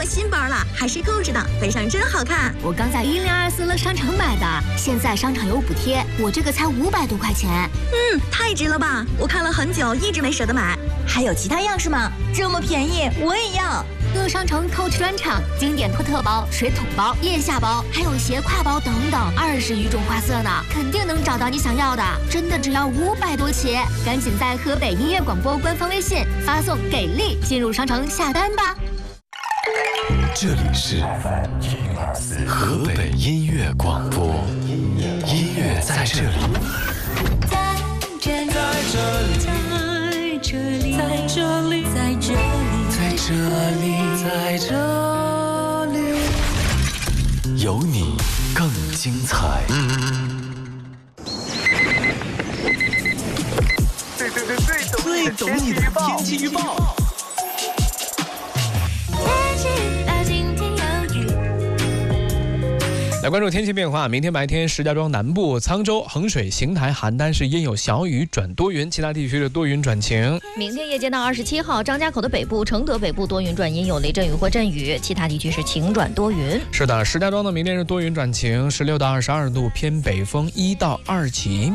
新包了，还是购置的，背上真好看。 我刚在1024乐商城买的，现在商场有补贴，我这个才500多块钱。 太值了吧！我看了很久，一直没舍得买。还有其他样式吗？这么便宜，我也要。 乐商城 Coach 专场，经典托特包、水桶包、腋下包，还有斜挎包等等，20余种花色呢，肯定能找到你想要的。真的只要500多起，赶紧在河北音乐广播官方微信发送“给力”进入商城下单吧。 这里是河北音乐广播，音乐在这里， 在这里，在这里，在这里，在这里， 在这里，在这里，有你更精彩。最懂你的天气预报。来关注天气变化，明天白天石家庄南部、沧州、衡水、邢台、邯郸是阴有小雨转多云，其他地区的多云转晴。 明天夜间到27号，张家口的北部、承德北部多云转阴，有雷阵雨或阵雨，其他地区是晴转多云。 是的，石家庄的明天是多云转晴，16到22度，偏北风1到2级。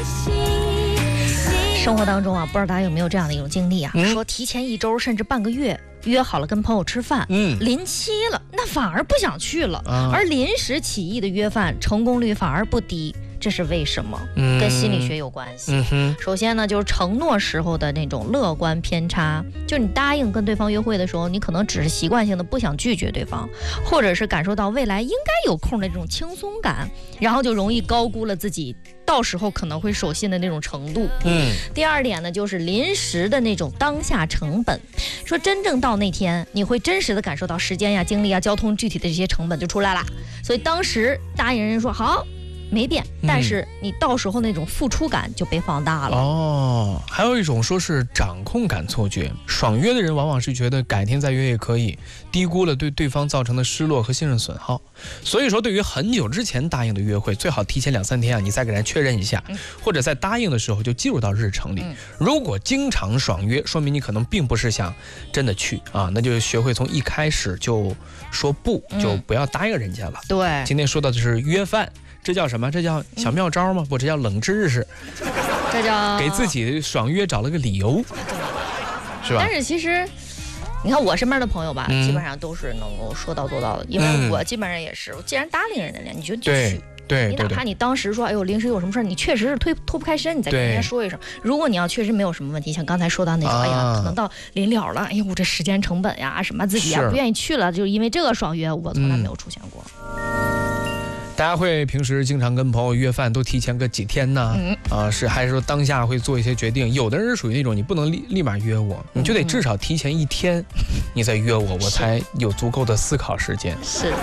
生活当中啊，不知道大家有没有这样的一种经历啊？说提前1周甚至半个月约好了跟朋友吃饭，临期了，那反而不想去了，而临时起意的约饭，成功率反而不低。这是为什么？跟心理学有关系。首先呢，就是承诺时候的那种乐观偏差，就你答应跟对方约会的时候，你可能只是习惯性的不想拒绝对方，或者是感受到未来应该有空的这种轻松感，然后就容易高估了自己到时候可能会守信的那种程度。第二点呢，就是临时的那种当下成本，说真正到那天，你会真实的感受到时间呀、精力呀、交通具体的这些成本就出来了。所以当时答应人说好。没变，但是你到时候那种付出感就被放大了。 还有一种说是掌控感错觉，爽约的人往往是觉得改天再约也可以，低估了对对方造成的失落和信任损耗。所以说，对于很久之前答应的约会，最好提前2-3天啊，你再给人确认一下，或者在答应的时候就记录到日程里。如果经常爽约，说明你可能并不是想真的去啊，那就学会从一开始就说不，就不要答应人家了。 对， 今天说到的是约饭。这叫什么？这叫小妙招吗？不，这叫冷知识。 这叫给自己爽约找了个理由，是吧？ 但是其实，你看我身边的朋友吧，基本上都是能够说到做到的。因为我基本上也是，既然答应人家了，你就去。 对， 你哪怕你当时说，哎呦，临时有什么事儿，你确实是脱不开身，你再跟人家说一声。如果你要确实没有什么问题，像刚才说到那种，哎呀，可能到临了了，哎呦，这时间成本呀，什么自己呀不愿意去了，就是因为这个爽约，我从来没有出现过。 大家会平时经常跟朋友约饭，都提前个几天呢？还是说当下会做一些决定？有的人是属于那种你不能立马约我，你就得至少提前1天，你再约我，我才有足够的思考时间。 是。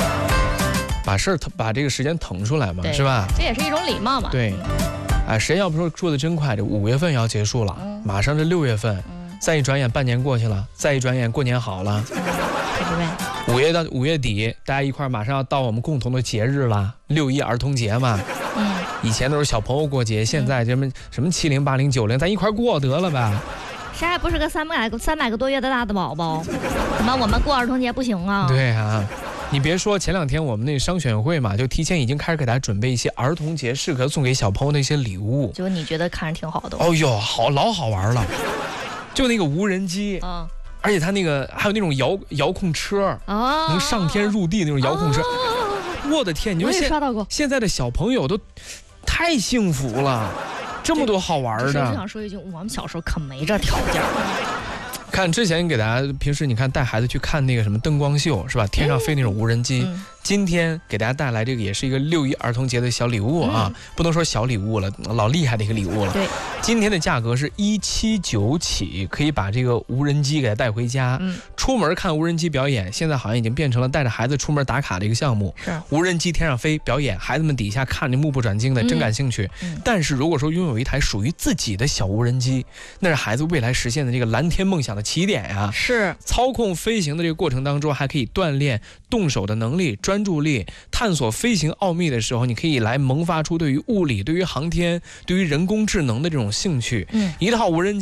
把这个时间腾出来嘛，是吧？ 这也是一种礼貌嘛。 对。时间要不说过得真快，这5月份要结束了，马上这6月份，再一转眼半年过去了，再一转眼过年好了。5月底，大家一块马上要到我们共同的节日了，6·1儿童节嘛。以前都是小朋友过节，现在什么70、80、90，咱一块过得了呗。 谁还不是个300个多月的大的宝宝？怎么我们过儿童节不行啊？ 对啊，你别说，前2天我们那商选会嘛，就提前已经开始给大家准备一些儿童节适合送给小朋友的一些礼物。 就你觉得看着挺好的。 哦哟，老好玩了，就那个无人机而且它那个还有那种遥控车能上天入地那种遥控车。我的天，你说现在的小朋友都太幸福了，这么多好玩的。 我想说一句，我们小时候可没这条件。 看之前给大家平时你看带孩子去看那个什么灯光秀是吧？天上飞那种无人机。今天给大家带来这个也是一个6·1儿童节的小礼物啊，不能说小礼物了，老厉害的一个礼物了。 对， 今天的价格是179起，可以把这个无人机给它带回家。出门看无人机表演，现在好像已经变成了带着孩子出门打卡的一个项目。 是， 无人机天上飞表演，孩子们底下看着目不转睛的，真感兴趣。但是如果说拥有一台属于自己的小无人机，那是孩子未来实现的这个蓝天梦想的起点呀。 是， 操控飞行的这个过程当中，还可以锻炼动手的能力、专注力，探索飞行奥秘的时候，你可以来萌发出对于物理、对于航天、对于人工智能的这种兴趣。一套无人机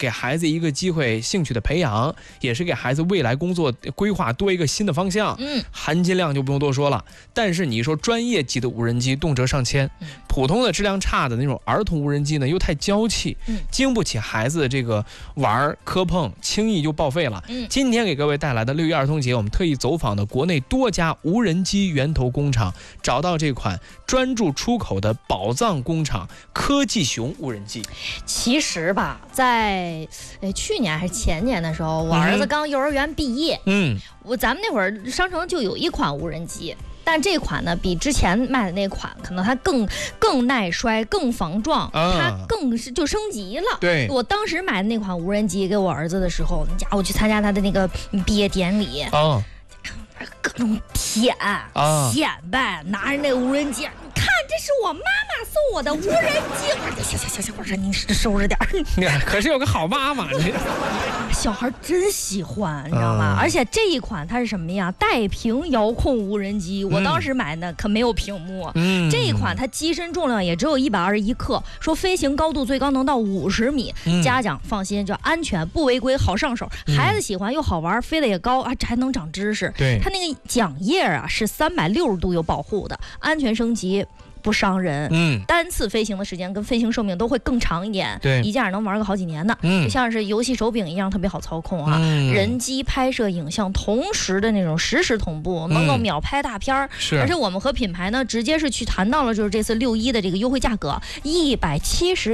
给孩子一个机会，兴趣的培养，也是给孩子未来工作规划多一个新的方向。含金量就不用多说了。但是你说专业级的无人机动辄上千，普通的质量差的那种儿童无人机呢，又太娇气，经不起孩子的这个玩磕碰，轻易就报废了。今天给各位带来的6一儿童节，我们特意走访的国内多家无人机源头工厂，找到这款专注出口的宝藏工厂科技熊无人机。 其实吧，在去年还是前年的时候，我儿子刚幼儿园毕业，咱们那会儿商城就有一款无人机。但这款呢，比之前卖的那款，可能它更耐摔、更防撞，它更是就升级了。 对， 我当时买的那款无人机给我儿子的时候，那家伙去参加他的那个毕业典礼，各种舔显摆，拿着那个无人机，你看这是我妈妈送我的无人机。行，我说您收拾点儿。 可是有个好妈妈， 小孩真喜欢，你知道吗？而且这一款它是什么呀？带屏遥控无人机，我当时买的可没有屏幕。这一款它机身重量也只有121克，说飞行高度最高能到50米。家长放心，就安全不违规，好上手，孩子喜欢又好玩，飞得也高啊，还能长知识。 对， 它那个桨叶啊是360度有保护的，安全升级。不伤人，单次飞行的时间跟飞行寿命都会更长一点， 对， 一架能玩个好几年呢，就像是游戏手柄一样，特别好操控啊。人机拍摄影像同时的那种实时同步，能够秒拍大片儿。而且我们和品牌呢，直接是去谈到了就是这次6·1的这个优惠价格，170